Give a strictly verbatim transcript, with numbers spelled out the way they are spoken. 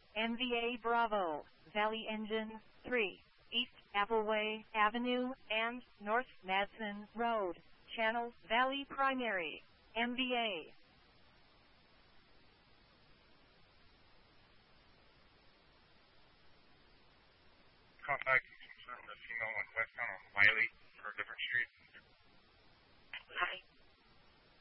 M V A Bravo, Valley Engine, three, East Appleway Avenue, and North Madsen Road, Channel Valley Primary, M V A. Contact concern the female in westbound on Wiley for a different street. Hi.